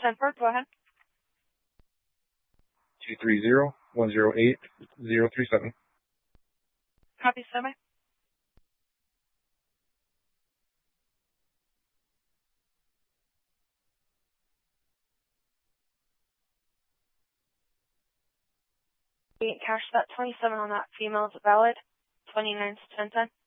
10-4, go ahead. 230-108-037. Copy, standby. Cash that 27 on that female is valid. 29 to 1010.